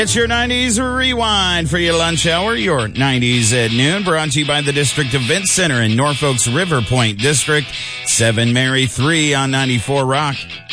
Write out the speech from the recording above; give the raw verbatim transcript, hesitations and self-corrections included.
It's your nineties Rewind for your lunch hour, your nineties at noon, brought to you by the District Event Center in Norfolk's River Point District, seven Mary three on ninety-four Rock.